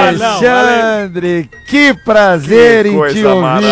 Alexandre, que prazer em te ouvir,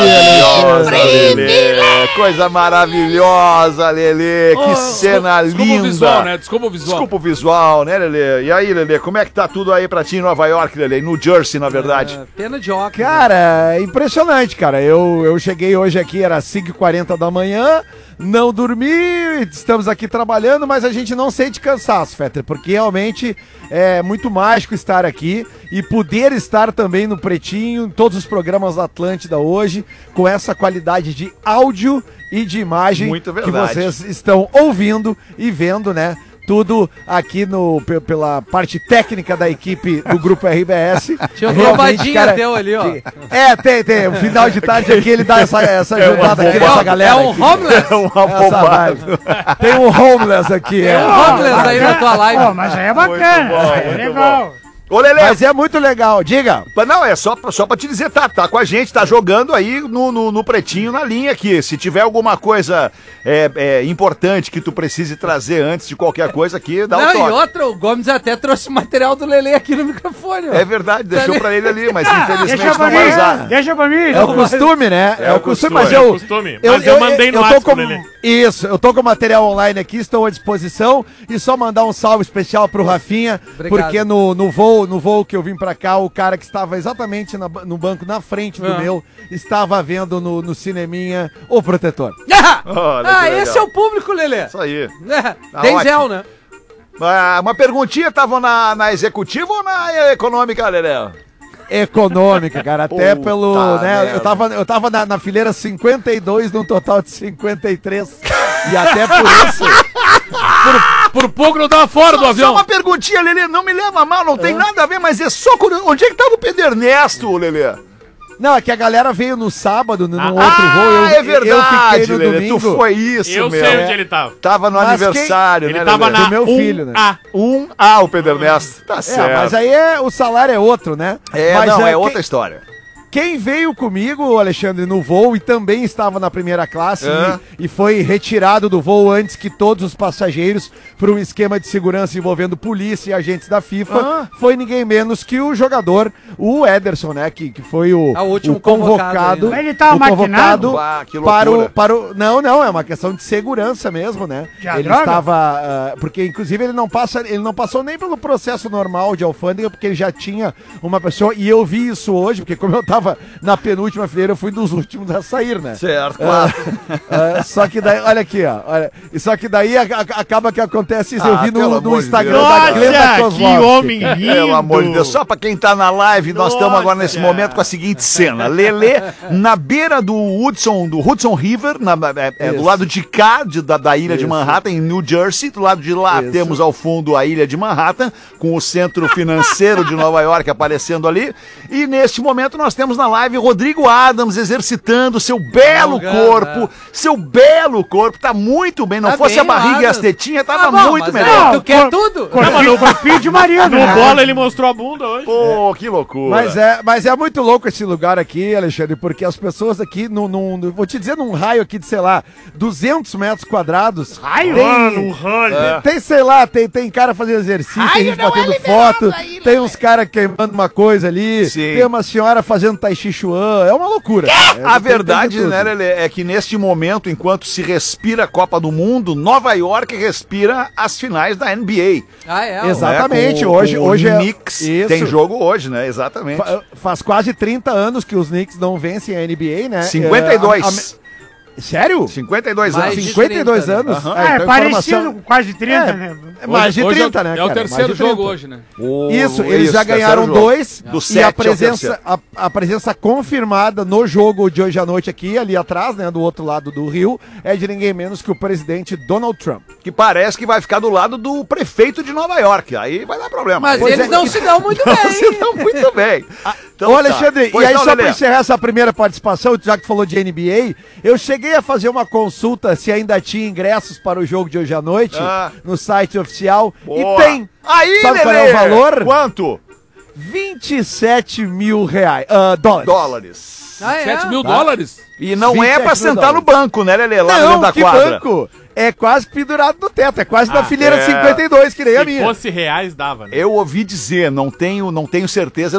Lelê. Coisa maravilhosa, Lelê. Que cena linda. Desculpa o visual, né? Desculpa o visual, né, Lelê? E aí, Lelê, como é que tá tudo aí pra ti em Nova York, Lelê? No Jersey, na verdade. Pena de óculos. Cara, impressionante, cara. Eu cheguei hoje aqui, era 5h40 da manhã, não dormi, estamos aqui trabalhando, mas a gente não sente cansaço, Fetter, porque realmente é muito mágico estar aqui e poder estar também no Pretinho, em todos os programas da Atlântida hoje, com essa qualidade de áudio e de imagem que vocês estão ouvindo e vendo, né? Tudo aqui pela parte técnica da equipe do Grupo RBS. Tinha um roubadinho teu ali, ó. Tem. O final de tarde aqui ele dá essa ajudada aqui nessa galera. É um homeless? Tem um homeless aqui. Tem um homeless aí na tua live. Pô, mas aí é bacana, é legal. Ô, Lelê. Mas é muito legal, diga. Não, é só pra te dizer, tá com a gente, tá jogando aí no Pretinho, na linha aqui. Se tiver alguma coisa importante que tu precise trazer antes de qualquer coisa aqui, dá um toque. E outra, o Gomes até trouxe o material do Lelê aqui no microfone. Ó. É verdade, deixou pra ele ali, mas infelizmente não vai usar. Deixa pra mim. É o costume, né? É o costume, mas eu mandei no WhatsApp pro Lelê. Isso, eu tô com o material online aqui, estou à disposição e só mandar um salve especial pro Rafinha, porque no voo que eu vim pra cá, o cara que estava exatamente no banco na frente do meu, estava vendo no cineminha O Protetor. Esse é o público, Lelê. Isso aí. Denzel, né? Uma perguntinha, tava na executiva ou na econômica, Lelê? Econômica, cara, até pelo, né, merda. eu tava na fileira 52 num total de 53 e até por isso... Por pouco não tava fora do avião. Só uma perguntinha, Lelê, não me leva mal, não tem nada a ver, mas é só curioso. Onde é que tava o Pedro Ernesto, Lelê? Não, é que a galera veio no sábado, num outro voo. É verdade, eu fiquei no Lelê, domingo. tu foi isso, Eu meu. sei onde ele tava. Tava no aniversário, Ele né, tava Lelê? na Do meu filho, né? 1A. O Pedro Ernesto. Tá certo. Mas aí o salário é outro, né? Mas, outra história. Quem veio comigo, Alexandre, no voo e também estava na primeira classe e foi retirado do voo antes que todos os passageiros por um esquema de segurança envolvendo polícia e agentes da FIFA, foi ninguém menos que o jogador, o Ederson, né? Que foi o último convocado. Mas ele tava maquinado? Que loucura. para o não, é uma questão de segurança mesmo, né? Ele estava, porque inclusive ele não passou nem pelo processo normal de alfândega, porque ele já tinha uma pessoa, e eu vi isso hoje, porque como eu tava na penúltima fileira, eu fui dos últimos a sair, né? Certo, claro. Só que daí, olha aqui, ó. Só que daí acaba que acontece isso. Eu vi no Instagram da Glenda Kozlovski. Que homem lindo. Pelo amor de Deus. Só pra quem tá na live, nós estamos agora nesse momento com a seguinte cena. Lelê, na beira do Hudson River, do lado de cá, da ilha de Manhattan, em New Jersey. Do lado de lá temos ao fundo a ilha de Manhattan, com o centro financeiro de Nova York aparecendo ali. E neste momento nós temos na live Rodrigo Adams exercitando seu belo corpo, tá muito bem, não fosse a barriga e as tetinhas, tava muito melhor. Tu quer tudo? Corpinho de Maria, No bola ele mostrou a bunda hoje. Pô, que loucura. Mas é muito louco esse lugar aqui, Alexandre, porque as pessoas aqui, vou te dizer, num raio aqui de, sei lá, 200 metros quadrados. Raio? Tem, sei lá, tem cara fazendo exercício, tem gente batendo foto, tem uns caras queimando uma coisa ali, tem uma senhora fazendo tai chi chuan, é uma loucura. A verdade, né, Lelê, é que neste momento, enquanto se respira a Copa do Mundo, Nova York respira as finais da NBA. Exatamente, né? hoje o é Knicks tem jogo hoje, né? Exatamente. Faz quase 30 anos que os Knicks não vencem a NBA, né? 52. Sério? 52 Mais anos. de 52 30, anos? né? Então parecido com quase 30, né? Mais de 30, né, É o cara? terceiro Mais de jogo 30. hoje, né? Isso, eles já ganharam terceiro jogo. 2 Do e 7 a presença confirmada no jogo de hoje à noite aqui, ali atrás, né, do outro lado do rio, é de ninguém menos que o presidente Donald Trump. Que parece que vai ficar do lado do prefeito de Nova York. Aí vai dar problema. Mas eles não se dão muito bem. Se dão muito bem. Então, Ô, Alexandre, Pois e aí não, só Lelê. pra encerrar essa primeira participação, já que falou de NBA, eu cheguei a fazer uma consulta se ainda tinha ingressos para o jogo de hoje à noite no site oficial. Boa. E tem. Aí, Sabe Lelê, qual é o valor? Quanto? 27 mil dólares. Dólares. 7 mil dólares? E não é 27 pra mil sentar no dólares. banco, né, Lelê? Lá Não, dentro da que quadra. banco? É quase pendurado no teto, é quase na fileira é. 52, que nem a Se minha. fosse reais, dava, né? Eu ouvi dizer, não tenho certeza.